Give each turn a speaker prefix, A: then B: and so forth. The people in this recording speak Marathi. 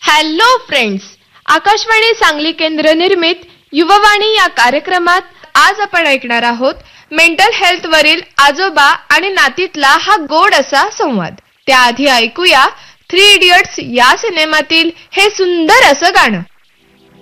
A: हॅलो फ्रेंड्स, आकाशवाणी सांगली केंद्र निर्मित युववाणी या कार्यक्रमात आज आपण ऐकणार आहोत मेंटल हेल्थ वरील आजोबा आणि नातीतला हा गोड असा संवाद. त्याआधी ऐकूया 3 इडियट्स या सिनेमातील हे सुंदर असं गाणं.